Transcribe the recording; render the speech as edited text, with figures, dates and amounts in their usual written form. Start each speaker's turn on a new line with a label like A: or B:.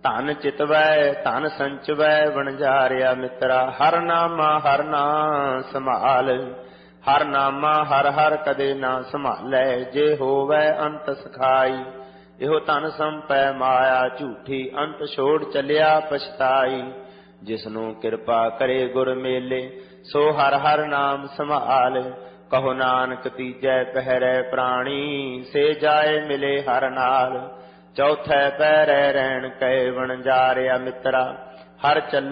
A: ਧਨ ਚਿਤਵੈ ਧਨ ਸੰਚਵੈ ਵਣਜਾਰਿਆ ਮਿੱਤਰਾ। ਹਰ ਨਾਮਾ ਹਰ ਨਾਮ ਸੰਭਾਲ, ਹਰ ਨਾਮਾ ਹਰ ਹਰ ਕਦੇ ਨਾ ਸੰਭਾਲੈ। ਜੇ ਹੋਵੈ ਅੰਤ ਸਖਾਈ, ਇਹੋ ਧਨ ਸੰਪੈ ਮਾਇਆ ਝੂਠੀ। ਅੰਤ ਛੋੜ ਚੱਲਿਆ ਪਛਤਾਈ, ਜਿਸਨੂੰ ਕਿਰਪਾ ਕਰੇ ਗੁਰ ਮੇਲੇ। ਸੋ ਹਰ ਹਰ ਨਾਮ ਸੰਭਾਲ, ਕਹੋ ਨਾਨਕ ਤੀਜੈ ਪਹਿਰੈ ਪ੍ਰਾਣੀ। ਸੇ ਜਾਏ ਮਿਲੇ ਹਰ ਨਾਲ, ਚੌਥੈ ਪਹਿਰੈ ਰਹਿਣ ਕੈ ਵਣਜਾਰਿਆ ਮਿੱਤਰਾ। ਹਰ ਚੱਲ